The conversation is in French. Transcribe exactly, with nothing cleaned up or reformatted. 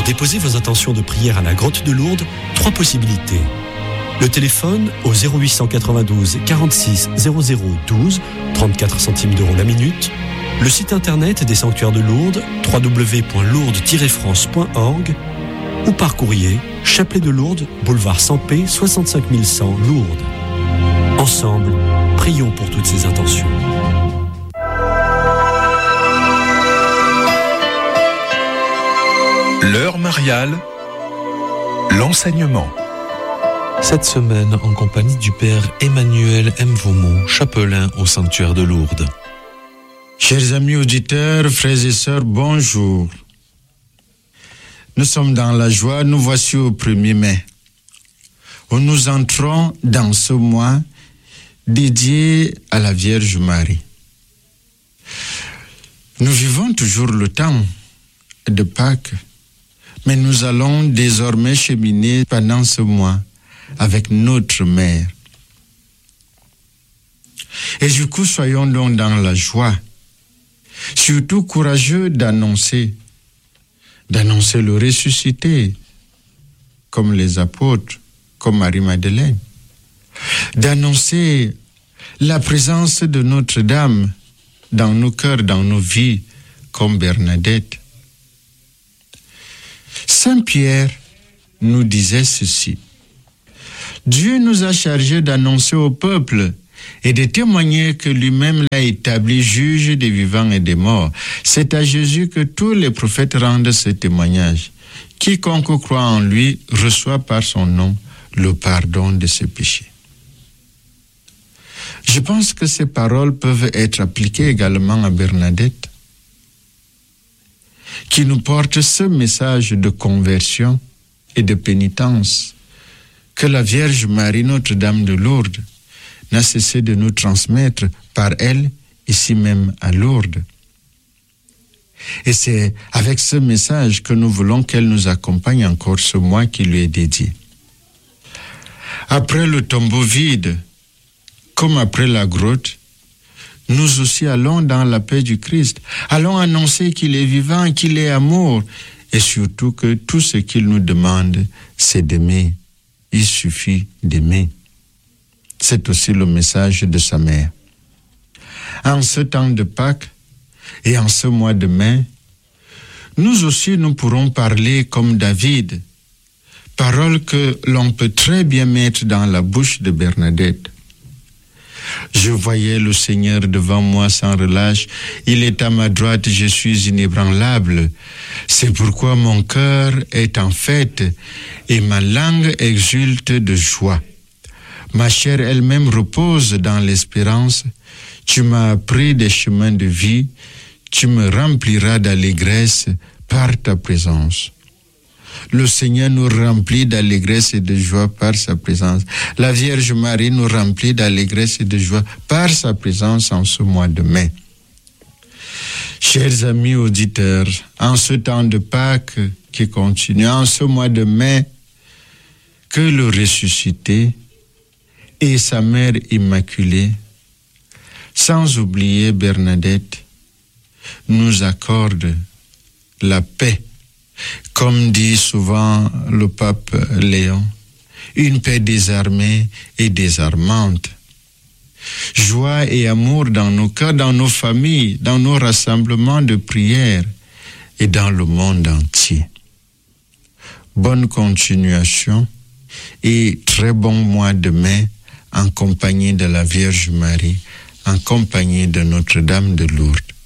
déposer vos intentions de prière à la grotte de Lourdes, trois possibilités. Le téléphone au zéro huit cent quatre-vingt-douze quarante-six zéro zéro douze, trente-quatre centimes d'euros la minute. Le site internet des sanctuaires de Lourdes, w w w point lourdes tiret france point org, ou par courrier, Chapelet de Lourdes, boulevard Sampé, soixante-cinq mille cent, Lourdes. Ensemble, prions pour toutes ces intentions. L'heure mariale, l'enseignement. Cette semaine, en compagnie du Père Emmanuel Mvomo, chapelain au sanctuaire de Lourdes. Chers amis auditeurs, frères et sœurs, bonjour. Nous sommes dans la joie, nous voici au premier mai, où nous entrons dans ce mois dédié à la Vierge Marie. Nous vivons toujours le temps de Pâques, mais nous allons désormais cheminer pendant ce mois avec notre mère. Et du coup, soyons donc dans la joie, surtout courageux d'annoncer, d'annoncer le ressuscité, comme les apôtres, comme Marie-Madeleine, d'annoncer la présence de Notre-Dame dans nos cœurs, dans nos vies, comme Bernadette. Saint Pierre nous disait ceci: Dieu nous a chargés d'annoncer au peuple et de témoigner que lui-même l'a établi juge des vivants et des morts. C'est à Jésus que tous les prophètes rendent ce témoignage. Quiconque croit en lui reçoit par son nom le pardon de ses péchés. Je pense que ces paroles peuvent être appliquées également à Bernadette, qui nous porte ce message de conversion et de pénitence que la Vierge Marie, Notre-Dame de Lourdes, n'a cessé de nous transmettre par elle, ici même à Lourdes. Et c'est avec ce message que nous voulons qu'elle nous accompagne encore ce mois qui lui est dédié. Après le tombeau vide, comme après la grotte, nous aussi allons dans la paix du Christ. Allons annoncer qu'il est vivant, qu'il est amour, et surtout que tout ce qu'il nous demande, c'est d'aimer. Il suffit d'aimer. C'est aussi le message de sa mère. En ce temps de Pâques et en ce mois de mai, nous aussi nous pourrons parler comme David, parole que l'on peut très bien mettre dans la bouche de Bernadette. Je voyais le Seigneur devant moi sans relâche. Il est à ma droite, je suis inébranlable. C'est pourquoi mon cœur est en fête et ma langue exulte de joie. Ma chair elle-même repose dans l'espérance. Tu m'as appris des chemins de vie. Tu me rempliras d'allégresse par ta présence. Le Seigneur nous remplit d'allégresse et de joie par sa présence. La Vierge Marie nous remplit d'allégresse et de joie par sa présence en ce mois de mai. Chers amis auditeurs, en ce temps de Pâques qui continue, en ce mois de mai, que le ressuscité et sa mère immaculée, sans oublier Bernadette, nous accordent la paix. Comme dit souvent le pape Léon, une paix désarmée et désarmante. Joie et amour dans nos cœurs, dans nos familles, dans nos rassemblements de prière et dans le monde entier. Bonne continuation et très bon mois de mai en compagnie de la Vierge Marie, en compagnie de Notre-Dame de Lourdes.